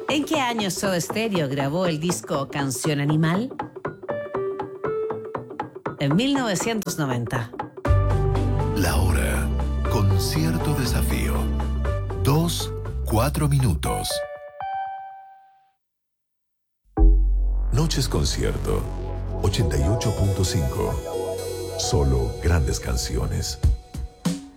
¿En qué año Soda Stereo grabó el disco Canción Animal? En 1990. La hora con cierto desafío. 4 minutos. Noches Concierto 88.5. Solo grandes canciones.